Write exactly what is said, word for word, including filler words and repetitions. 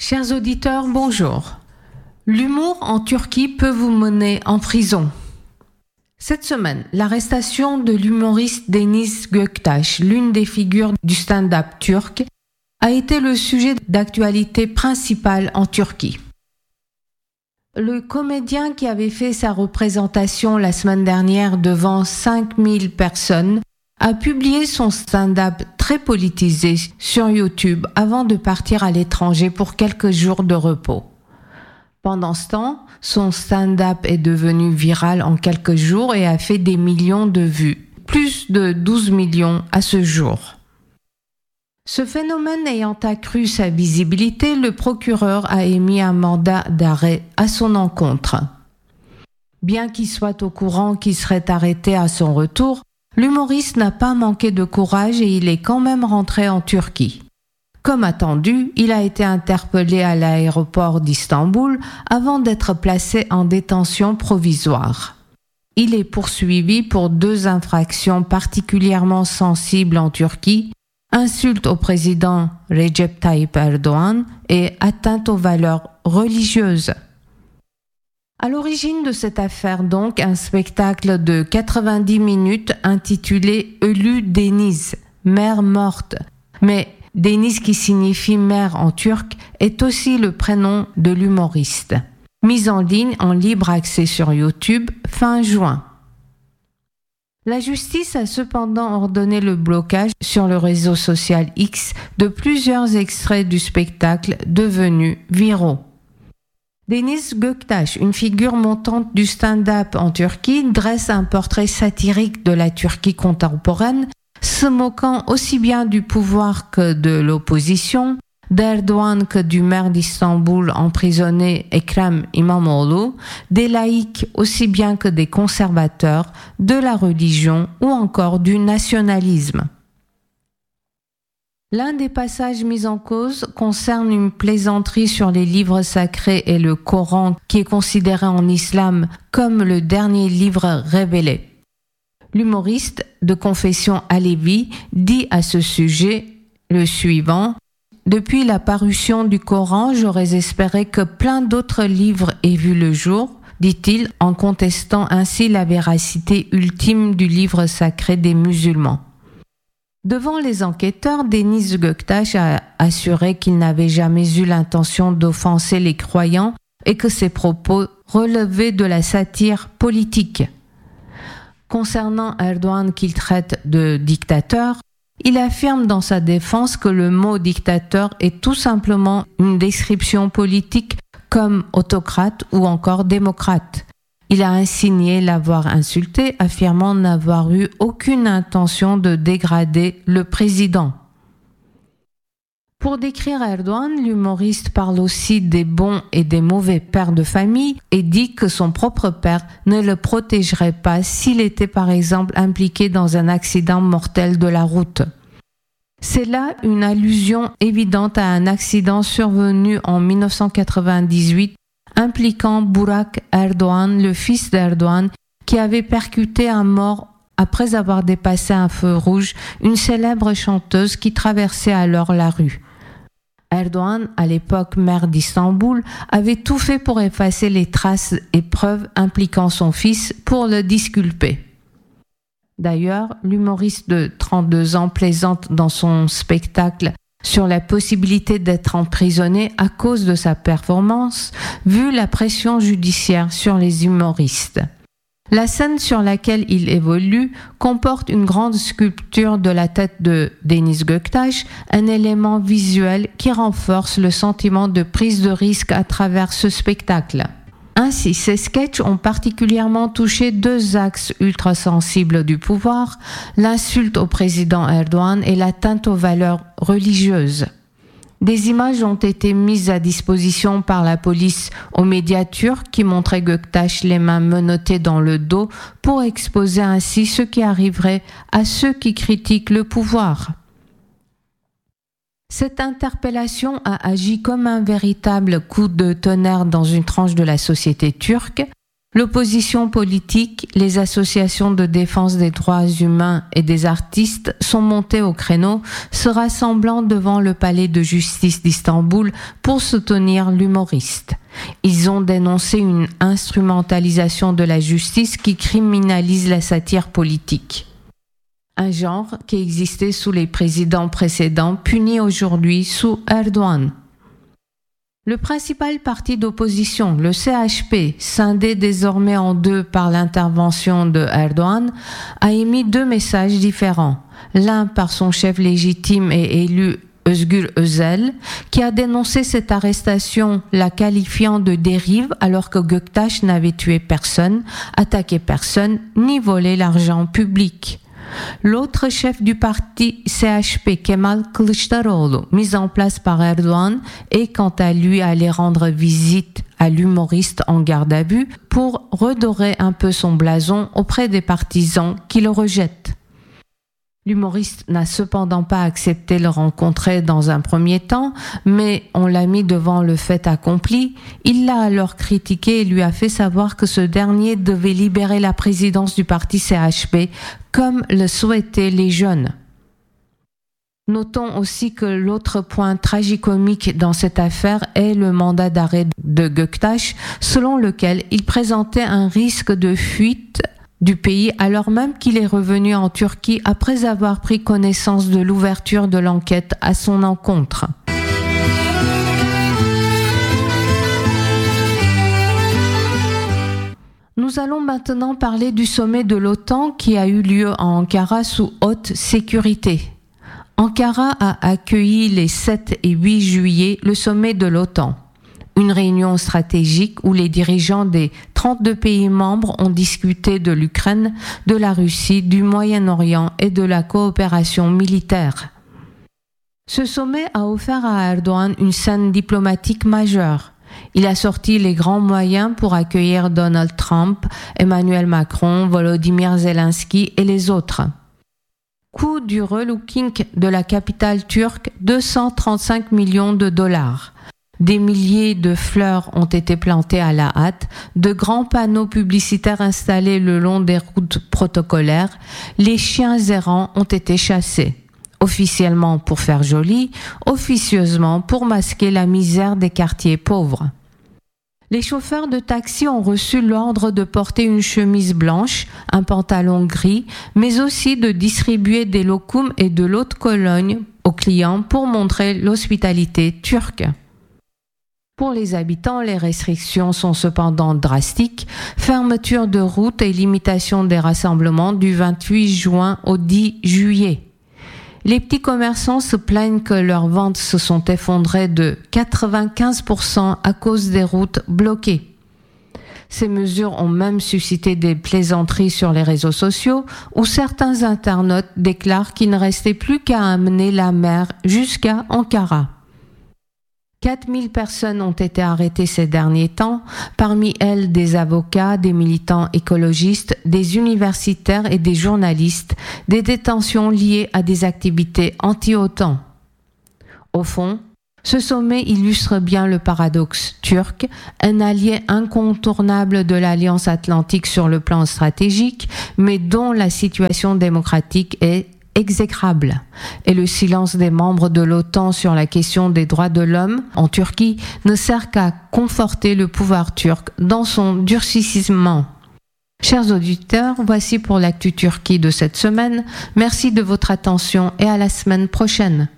Chers auditeurs, bonjour. L'humour en Turquie peut vous mener en prison. Cette semaine, l'arrestation de l'humoriste Deniz Göktaş, l'une des figures du stand-up turc, a été le sujet d'actualité principal en Turquie. Le comédien qui avait fait sa représentation la semaine dernière devant cinq mille personnes a publié son stand-up très politisé sur YouTube avant de partir à l'étranger pour quelques jours de repos. Pendant ce temps, son stand-up est devenu viral en quelques jours et a fait des millions de vues, plus de douze millions à ce jour. Ce phénomène ayant accru sa visibilité, le procureur a émis un mandat d'arrêt à son encontre. Bien qu'il soit au courant qu'il serait arrêté à son retour, l'humoriste n'a pas manqué de courage et il est quand même rentré en Turquie. Comme attendu, il a été interpellé à l'aéroport d'Istanbul avant d'être placé en détention provisoire. Il est poursuivi pour deux infractions particulièrement sensibles en Turquie, insulte au président Recep Tayyip Erdoğan et atteinte aux valeurs religieuses. À l'origine de cette affaire donc, un spectacle de quatre-vingt-dix minutes intitulé « Ölü Deniz », mère morte. Mais Deniz, qui signifie mère en turc, est aussi le prénom de l'humoriste. Mise en ligne en libre accès sur YouTube fin juin. La justice a cependant ordonné le blocage sur le réseau social X de plusieurs extraits du spectacle devenus viraux. Deniz Göktaş, une figure montante du stand-up en Turquie, dresse un portrait satirique de la Turquie contemporaine, se moquant aussi bien du pouvoir que de l'opposition, d'Erdoğan que du maire d'Istanbul emprisonné Ekrem İmamoğlu, des laïcs aussi bien que des conservateurs, de la religion ou encore du nationalisme. L'un des passages mis en cause concerne une plaisanterie sur les livres sacrés et le Coran qui est considéré en islam comme le dernier livre révélé. L'humoriste de confession alévi dit à ce sujet le suivant: « Depuis la parution du Coran, j'aurais espéré que plein d'autres livres aient vu le jour, dit-il en contestant ainsi la véracité ultime du livre sacré des musulmans. » Devant les enquêteurs, Deniz Göktaş a assuré qu'il n'avait jamais eu l'intention d'offenser les croyants et que ses propos relevaient de la satire politique. Concernant Erdoğan qu'il traite de dictateur, il affirme dans sa défense que le mot dictateur est tout simplement une description politique comme autocrate ou encore démocrate. Il a insigné l'avoir insulté, affirmant n'avoir eu aucune intention de dégrader le président. Pour décrire Erdoğan, l'humoriste parle aussi des bons et des mauvais pères de famille et dit que son propre père ne le protégerait pas s'il était par exemple impliqué dans un accident mortel de la route. C'est là une allusion évidente à un accident survenu en dix-neuf cent quatre-vingt-dix-huit impliquant Burak Erdoğan, le fils d'Erdoğan, qui avait percuté à mort après avoir dépassé un feu rouge une célèbre chanteuse qui traversait alors la rue. Erdoğan, à l'époque maire d'Istanbul, avait tout fait pour effacer les traces et preuves impliquant son fils pour le disculper. D'ailleurs, l'humoriste de trente-deux ans plaisante dans son spectacle sur la possibilité d'être emprisonné à cause de sa performance, vu la pression judiciaire sur les humoristes. La scène sur laquelle il évolue comporte une grande sculpture de la tête de Deniz Göktaş, un élément visuel qui renforce le sentiment de prise de risque à travers ce spectacle. Ainsi, ces sketchs ont particulièrement touché deux axes ultra-sensibles du pouvoir, l'insulte au président Erdoğan et l'atteinte aux valeurs religieuses. Des images ont été mises à disposition par la police aux médias turcs qui montraient Göktaş les mains menottées dans le dos pour exposer ainsi ce qui arriverait à ceux qui critiquent le pouvoir. Cette interpellation a agi comme un véritable coup de tonnerre dans une tranche de la société turque. L'opposition politique, les associations de défense des droits humains et des artistes sont montées au créneau, se rassemblant devant le palais de justice d'Istanbul pour soutenir l'humoriste. Ils ont dénoncé une instrumentalisation de la justice qui criminalise la satire politique. Un genre qui existait sous les présidents précédents, puni aujourd'hui sous Erdogan. Le principal parti d'opposition, le C H P, scindé désormais en deux par l'intervention de Erdogan, a émis deux messages différents. L'un par son chef légitime et élu Özgür Özel, qui a dénoncé cette arrestation, la qualifiant de dérive alors que Göktaş n'avait tué personne, attaqué personne, ni volé l'argent public. L'autre chef du parti C H P, Kemal Kılıçdaroğlu, mis en place par Erdogan, est quant à lui allé rendre visite à l'humoriste en garde à vue pour redorer un peu son blason auprès des partisans qui le rejettent. L'humoriste n'a cependant pas accepté le rencontrer dans un premier temps, mais on l'a mis devant le fait accompli. Il l'a alors critiqué et lui a fait savoir que ce dernier devait libérer la présidence du parti C H P, comme le souhaitaient les jeunes. Notons aussi que l'autre point tragicomique dans cette affaire est le mandat d'arrêt de Göktaş, selon lequel il présentait un risque de fuite du pays alors même qu'il est revenu en Turquie après avoir pris connaissance de l'ouverture de l'enquête à son encontre. Nous allons maintenant parler du sommet de l'OTAN qui a eu lieu à Ankara sous haute sécurité. Ankara a accueilli les sept et huit juillet le sommet de l'OTAN. Une réunion stratégique où les dirigeants des trente-deux pays membres ont discuté de l'Ukraine, de la Russie, du Moyen-Orient et de la coopération militaire. Ce sommet a offert à Erdogan une scène diplomatique majeure. Il a sorti les grands moyens pour accueillir Donald Trump, Emmanuel Macron, Volodymyr Zelensky et les autres. Coût du relooking de la capitale turque, deux cent trente-cinq millions de dollars. Des milliers de fleurs ont été plantées à la hâte, de grands panneaux publicitaires installés le long des routes protocolaires, les chiens errants ont été chassés. Officiellement pour faire joli, officieusement pour masquer la misère des quartiers pauvres. Les chauffeurs de taxi ont reçu l'ordre de porter une chemise blanche, un pantalon gris, mais aussi de distribuer des lokoums et de l'eau de Cologne aux clients pour montrer l'hospitalité turque. Pour les habitants, les restrictions sont cependant drastiques. Fermeture de routes et limitation des rassemblements du vingt-huit juin au dix juillet. Les petits commerçants se plaignent que leurs ventes se sont effondrées de quatre-vingt-quinze pour cent à cause des routes bloquées. Ces mesures ont même suscité des plaisanteries sur les réseaux sociaux où certains internautes déclarent qu'il ne restait plus qu'à amener la mer jusqu'à Ankara. quatre mille personnes ont été arrêtées ces derniers temps, parmi elles des avocats, des militants écologistes, des universitaires et des journalistes, des détentions liées à des activités anti-OTAN. Au fond, ce sommet illustre bien le paradoxe turc, un allié incontournable de l'Alliance atlantique sur le plan stratégique, mais dont la situation démocratique est exécrable. Et le silence des membres de l'OTAN sur la question des droits de l'homme en Turquie ne sert qu'à conforter le pouvoir turc dans son durcissement. Chers auditeurs, voici pour l'actu Turquie de cette semaine. Merci de votre attention et à la semaine prochaine.